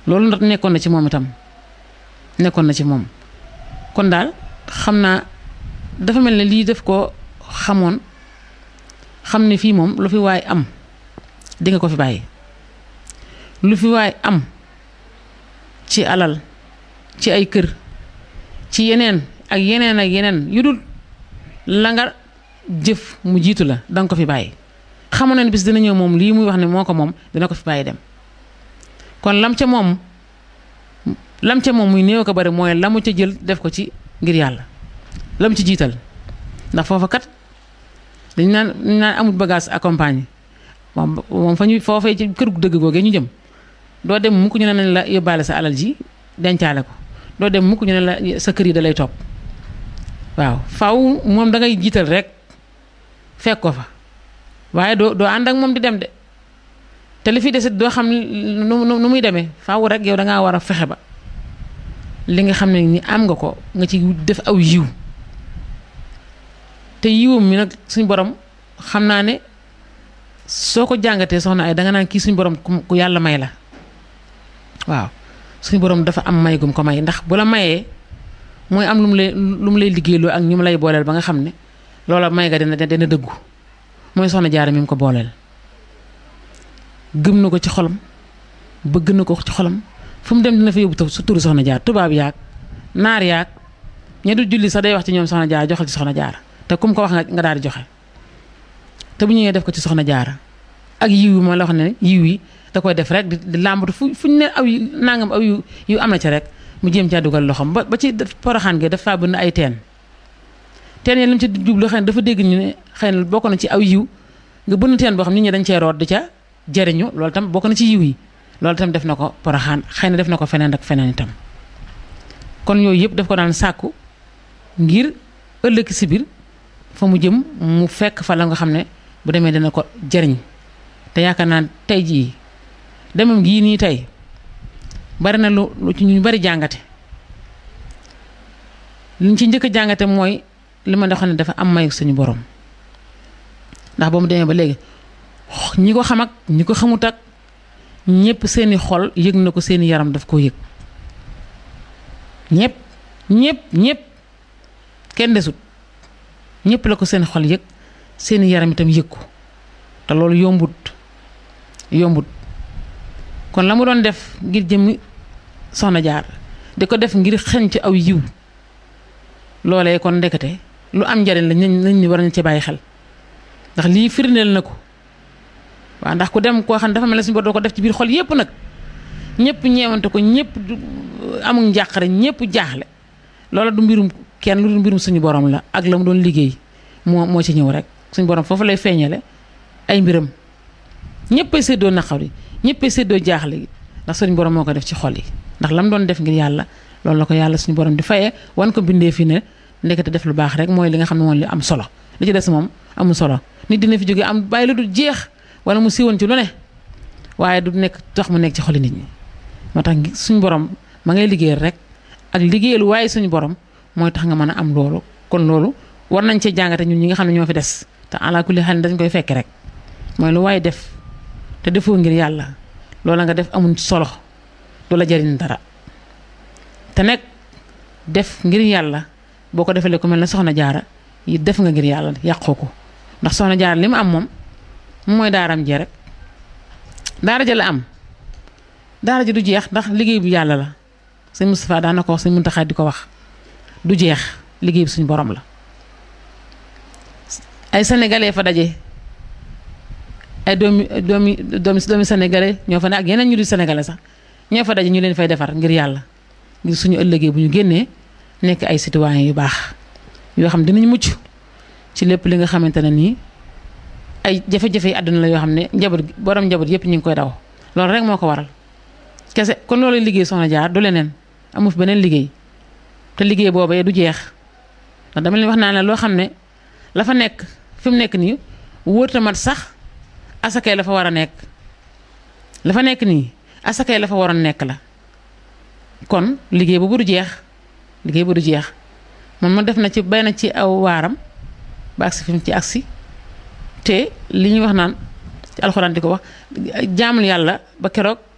loolu ndax nekkoon na ci moom itam nekkoon na ci moom kon daal xam naa dafa mel ne lii def ko xamoon xam ne fii moom lu fi waay am di nga ko fi bàyyi lu fi waay am ci alal ci ay kër ci yeneen ak yeneen ak yeneen yu dul la nga jëf mu jiitu la danga ko fi bàyyi xamoon na ne bis dina ñëw moom lii muy wax ne moo ko moom dina ko fi bàyyi dem kon lam ca moom muy néew ko bari mooy la mu ca jël def ko ci ngir yàlla la mu ci jiital ndax foofa kat dañ naan amul bagage accompagné moom fa ñu foofee ci kër gu dëgg googee ñu jëm doo dem mukk ñu ne nañ la yóbbaale sa alal ji dencaale ko doo dem mukk ñu ne la sa kër yi da lay topp waaw faaw moom da ngay jiital rek fekk ko fa waaye doo ànd ak moom di dem de te li fi desit doo xam nu muy demee faaw rek yow da ngaa war a fexe ba li nga xam ne ni am nga ko nga ci def aw yiw te yiwam mi nag suñ borom xam naa ne soo ko jàngatee soxna ay danga naan kii suñ borom ku yàlla may la waaw suñ borom dafa am may gum ko may ndax bu la mayee mooy am lu mu lay liggéeyloo ak ñu mu lay booleel ba nga xam ne loola may nga dina dëggu mooy soxna jaara mi mu ko booleel gëm na ko ci xolam bëgg na ko ci xolam fu mu dem dina fa yóbbu su turu soxna jaar tubaab yaag naar yaag ña du julli sax day wax ci ñoom soxna jaara joxal ci soxna jaara te kum ko wax nga daal di joxe te bu ñëwee def ko ci soxna jaara ak yiw yi ma la wax ne yiw yi da koy def rek di làmbatu fu ñu ne aw nangam aw yu am na ci rek mu jéem caa dugal loxoom ba ci poroxaan gi dafa bënn ay teen yi li mu ci jublu xëy na dafa dégg ñu ne xëy na bokk na ci aw yiw nga bënn teen boo xam nit ñi dañ cee root di ca jariñu loolu tam bokk na ci yiw yi loolu tam def na ko poroxaan xëy na def na ko feneen ak feneen itam kon yooyu yëpp daf ko daan sàkku ngir ëllëg si biir fa mu jëm mu fekk fa la nga xam ne bu demee dina ko jariñ te yaakaar naa tey jii demam gii nii tey bari na lu ci ñu bari jàngate liñ ci njëkk a jàngate mooy li ma xam ne dafa am mayu suñu borom ndax ba mu demee ba léegi ñi ko xam ak ñi ko xamut ak ñëpp seeni xol yëg na ko seeni yaram daf koo yëg ñëpp kenn desut ñëpp la ko seen xol yëg seeni yaram itam yëg ko te loolu yombut kon la mu doon def ngir jëmmi soxna jaar di ko def ngir xeñ ci aw yiw loolee kon ndekete lu am njariñ la nañ ni war nañ ci bàyyi xel ndax lii firndeel na ko waaw ndax ku dem koo xam ne dafa mel ne suñu bor doo ko def ci biir xol yépp nag ñëpp ñeewante ko ñëpp amul njàqare ñëpp jaaxle loola du mbirum kenn lu dul mbirum suñu borom la ak la mu doon liggéey moo ci ñëw rek suñu borom foofu lay feeñale ay mbiram ñëppay séddoo naqar yi ñëppay séddoo jaaxle gi ndax suñu borom moo ko def ci xol yi ndax la mu doon def ngir yàlla loolu la ko yàlla suñu borom di fayee wan ko bindee fi ne ndekete def lu baax rek mooy li nga xam ne moom li am solo li ci des moom amul solo nit dina fi jógee am bàyyi lu dul jeex wala mu siiwoon ci lu ne waaye du nekk tax mu nekk ci xoli nit ñi moo tax suñu borom ma ngay liggéeyal rek ak liggéeyal waaye suñu borom mooy tax nga mën a am loolu kon loolu war nañ cee jàngate ñun ñi nga xam ne ñoo fi des te ala kulli xel dañ koy fekk rek mooy lu waaye def te defoo ngir yàlla loola nga def amul solo du la jariñ dara te nekk def ngir yàlla boo ko defalee ku mel ne soxna jaara yi def nga ngir yàlla yàqoo ko ndax soxna jaara li mu am moom mooy daaram jee rek daara ja la am daara ji du jeex ndax liggéey bu yàlla la sëñ Moustapha daan na ko wax sëñ Muntaxa di ko wax du jeex liggéey bi suñu borom la ay sénégalais fa daje ay doomi sénégalais ñoo fa ne ak yeneen ñu di sénégalais sax ñoo fa daje ñu leen fay defar ngir yàlla ngir suñu ëllëgee bu ñu génnee nekk ay citoyens yu baax yoo xam dinañ mucc ci lépp li nga xamante ne nii ay jafe-jafe yi àdduna la yoo xam ne borom njaboot yëpp ñu ngi koy daw loolu rek moo ko waral kese kon loolu liggéey soxna jaar du leneen amu fi beneen liggéey te liggéey boobee du jeex ndax dama leen wax naa ne loo xam ne la fa nekk fi mu nekk nii wóor ta mat sax asakay la fa war a nekk la fa nekk nii asakay la fa waroon nekk la kon liggéey boobu du jeex man ma def na ci bay na ci aw waaram ba agsi fi mu ci agsi te li ñuy wax naan ci alxuraan di ko wax jaamul yàlla ba keroog